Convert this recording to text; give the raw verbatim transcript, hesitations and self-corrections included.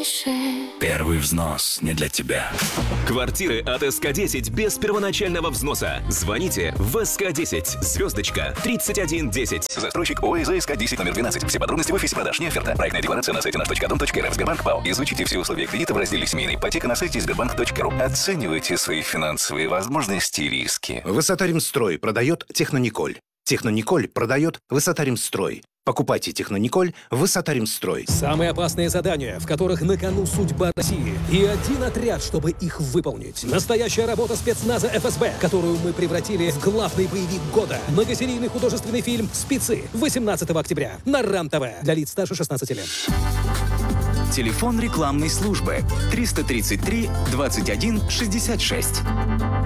тише. Первый взнос не для тебя. Квартиры от эс ка десять без первоначального взноса. Звоните в эс ка десять, звездочка, тридцать один десять. Застройщик ОАЗ эс ка десять номер двенадцать. Все подробности в офисе продаж. Не оферта. Проектная декларация на сайте наш точка дом точка эр эф. Сбербанк ПАО. Изучите все условия кредита в разделе «Семейная ипотека» на сайте сбербанк точка ру. Оценивайте свои финансовые возможности и риски. Высота Римстрой продает Технониколь. Технониколь продает Высота Римстрой. Покупайте Технониколь Высота Римстрой. Самые опасные задания, в которых на кону судьба России. И один отряд, чтобы их выполнить. Настоящая работа спецназа эф эс бэ, которую мы превратили в главный боевик года. Многосерийный художественный фильм «Спецы» восемнадцатого октября на РАН-ТВ. Для лиц старше шестнадцати лет. Телефон рекламной службы триста тридцать три двадцать один шестьдесят шесть.